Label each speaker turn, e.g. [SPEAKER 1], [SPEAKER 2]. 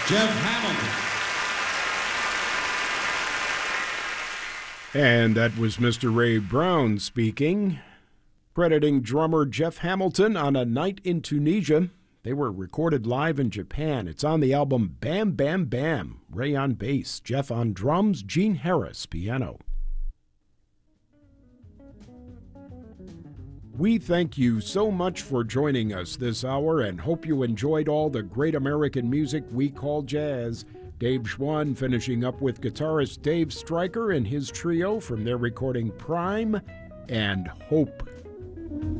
[SPEAKER 1] Jeff Hamilton.
[SPEAKER 2] And that was Mr. Ray Brown speaking, crediting drummer Jeff Hamilton on A Night in Tunisia. They were recorded live in Japan. It's on the album Bam Bam Bam. Ray on bass, Jeff on drums, Gene Harris piano. We thank you so much for joining us this hour and hope you enjoyed all the great American music we call jazz. Dave Schwann finishing up with guitarist Dave Stryker and his trio from their recording Prime and Hope.